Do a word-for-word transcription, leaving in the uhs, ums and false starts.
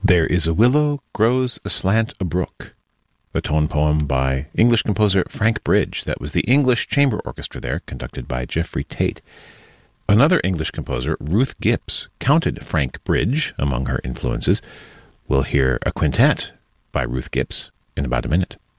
There is a willow, grows aslant a brook, a tone poem by English composer Frank Bridge. That was the English Chamber Orchestra there, conducted by Jeffrey Tate. Another English composer, Ruth Gibbs, counted Frank Bridge among her influences. We'll hear a quintet by Ruth Gibbs in about a minute.